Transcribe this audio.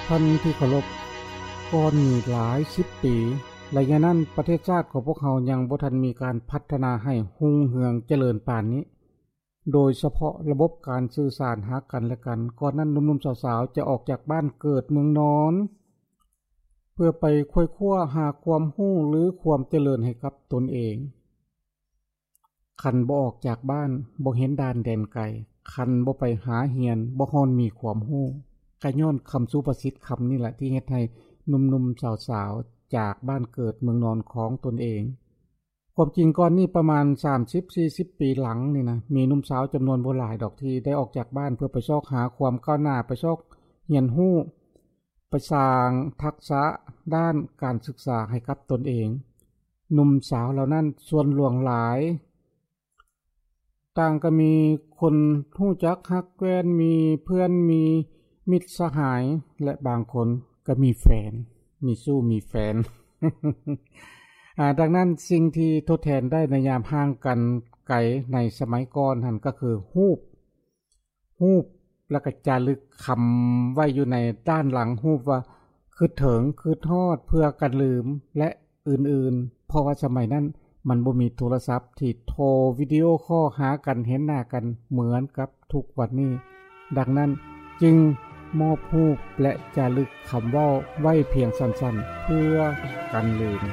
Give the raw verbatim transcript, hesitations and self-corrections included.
ท่านที่เคารพก่อนมีหลายสิบปีและยะนั้นประเทศชาติของพวกเรายังบ่ทันมีการพัฒนาให้รุ่งเรืองเจริญปานนี้โดยเฉพาะระบบการสื่อสารหากันและกันก่อนนั้นหนุ่มๆสาวๆจะออกจากบ้านเกิดเมืองนอนเพื่อไปค้นคว้าหาความรู้หรือความเจริญให้กับตนเองคันบ่ออกจากบ้านบ่เห็นด่านแดนไกลคันบ่ไปหาเรียนบ่ฮอนมีความรู้ก็ย้อนคำสุภาษิตคำนี้แหละที่เฮ็ดให้หนุ่มๆสาวๆจากบ้านเกิดเมืองนอนของตนเองความจริงก่อนนี้ประมาณ สามสิบถึงสี่สิบ ปีหลังนี่นะมีหนุ่มสาวจำนวนบ่หลายดอกที่ได้ออกจากบ้านเพื่อไปซอกหาความก้าวหน้าไปซอกเรียนรู้ไปสร้างทักษะด้านการศึกษาให้กับตนเองหนุ่มสาวเหล่านั้นส่วนหลวงหลายต่างก็มีคนรู้จักฮักแว่นมีเพื่อนมีมิตรสหายและบางคนก็มีแฟนมีสู้มีแฟน อ่าดังนั้นสิ่งที่ทดแทนได้ในยามห่างกันไกลในสมัยก่อนหั่นก็คือรูปรูปแล้วก็จารึกคำไว้อยู่ในด้านหลังรูปว่าคือถึงคือทอดเพื่อกันลืมและอื่นๆเพราะว่าสมัยนั้นมันบ่มีโทรศัพท์ที่โทรวิดีโอคอลหากันเห็นหน้ากันเหมือนกับทุกวันนี้ดังนั้นจึงมอบรูปและจารึกคำเว้าไว้เพียงสั้นๆเพื่อกันลืม